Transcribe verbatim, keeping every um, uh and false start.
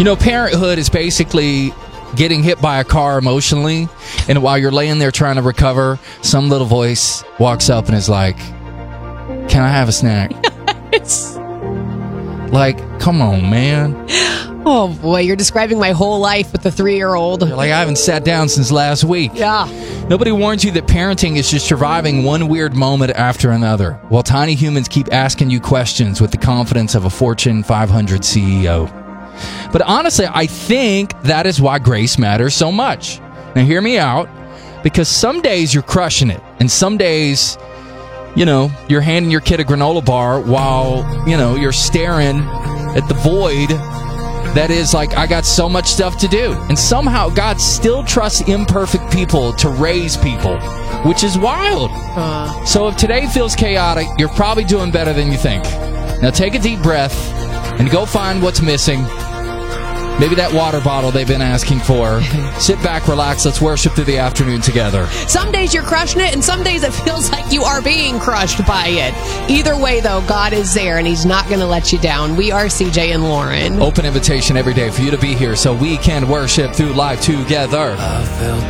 You know, parenthood is basically getting hit by a car emotionally, and while you're laying there trying to recover, some little voice walks up and is like, "Can I have a snack?" It's... Like, come on, man. Oh, boy, you're describing my whole life with the three-year-old. You're like, I haven't sat down since last week. Yeah. Nobody warns you that parenting is just surviving one weird moment after another, while tiny humans keep asking you questions with the confidence of a Fortune five hundred C E O. But honestly, I think that is why grace matters so much. Now, hear me out, because some days you're crushing it, and some days, you know, you're handing your kid a granola bar while, you know, you're staring at the void that is like, I got so much stuff to do. And somehow God still trusts imperfect people to raise people, which is wild. Uh. So if today feels chaotic, you're probably doing better than you think. Now take a deep breath and go find what's missing. Maybe that water bottle they've been asking for. Sit back, relax, let's worship through the afternoon together. Some days you're crushing it, and some days it feels like you are being crushed by it. Either way, though, God is there, and He's not going to let you down. We are C J and Lauren. Open invitation every day for you to be here so we can worship through life together. I felt